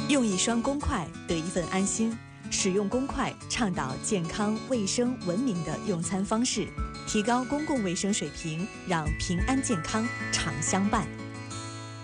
用一双公筷得一份安心，使用公筷倡导健康、卫生、文明的用餐方式，提高公共卫生水平，让平安健康常相伴。